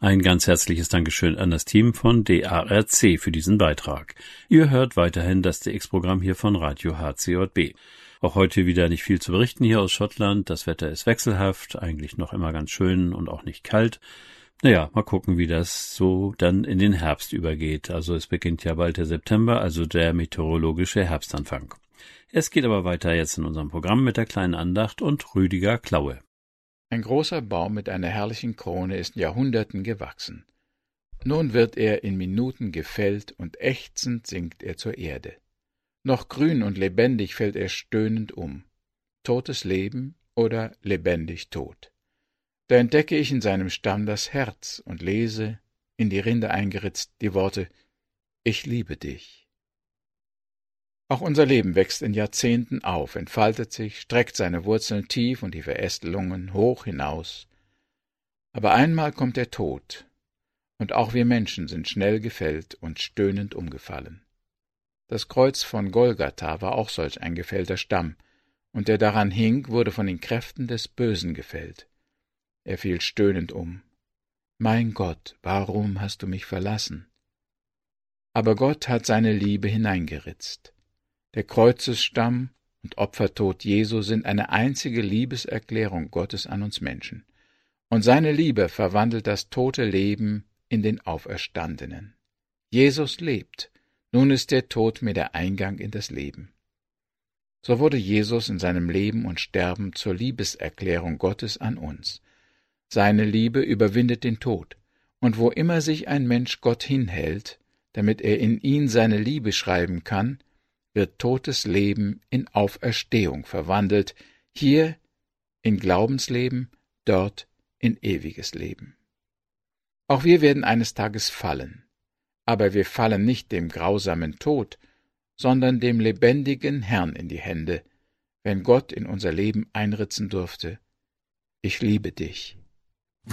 Ein ganz herzliches Dankeschön an das Team von DARC für diesen Beitrag. Ihr hört weiterhin das DX-Programm hier von Radio HCJB. Auch heute wieder nicht viel zu berichten hier aus Schottland. Das Wetter ist wechselhaft, eigentlich noch immer ganz schön und auch nicht kalt. Naja, mal gucken, wie das so dann in den Herbst übergeht. Also es beginnt ja bald der September, also der meteorologische Herbstanfang. Es geht aber weiter jetzt in unserem Programm mit der kleinen Andacht und Rüdiger Klaue. Ein großer Baum mit einer herrlichen Krone ist Jahrhunderten gewachsen. Nun wird er in Minuten gefällt und ächzend sinkt er zur Erde. Noch grün und lebendig fällt er stöhnend um. Totes Leben oder lebendig tot. Da entdecke ich in seinem Stamm das Herz und lese, in die Rinde eingeritzt, die Worte: Ich liebe dich. Auch unser Leben wächst in Jahrzehnten auf, entfaltet sich, streckt seine Wurzeln tief und die Verästelungen hoch hinaus. Aber einmal kommt der Tod, und auch wir Menschen sind schnell gefällt und stöhnend umgefallen. Das Kreuz von Golgatha war auch solch ein gefällter Stamm, und der daran hing, wurde von den Kräften des Bösen gefällt. Er fiel stöhnend um. »Mein Gott, warum hast du mich verlassen?« Aber Gott hat seine Liebe hineingeritzt. Der Kreuzesstamm und Opfertod Jesu sind eine einzige Liebeserklärung Gottes an uns Menschen. Und seine Liebe verwandelt das tote Leben in den Auferstandenen. Jesus lebt. Nun ist der Tod mir der Eingang in das Leben. So wurde Jesus in seinem Leben und Sterben zur Liebeserklärung Gottes an uns. Seine Liebe überwindet den Tod, und wo immer sich ein Mensch Gott hinhält, damit er in ihn seine Liebe schreiben kann, wird totes Leben in Auferstehung verwandelt, hier in Glaubensleben, dort in ewiges Leben. Auch wir werden eines Tages fallen. Aber wir fallen nicht dem grausamen Tod, sondern dem lebendigen Herrn in die Hände, wenn Gott in unser Leben einritzen durfte: Ich liebe dich.